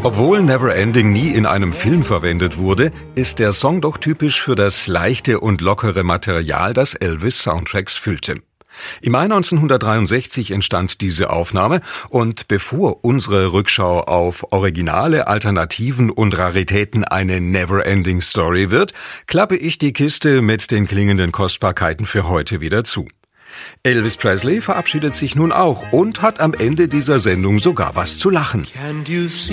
Obwohl Neverending nie in einem Film verwendet wurde, ist der Song doch typisch für das leichte und lockere Material, das Elvis-Soundtracks füllte. Im Mai 1963 entstand diese Aufnahme und bevor unsere Rückschau auf Originale, Alternativen und Raritäten eine Neverending Story wird, klappe ich die Kiste mit den klingenden Kostbarkeiten für heute wieder zu. Elvis Presley verabschiedet sich nun auch und hat am Ende dieser Sendung sogar was zu lachen.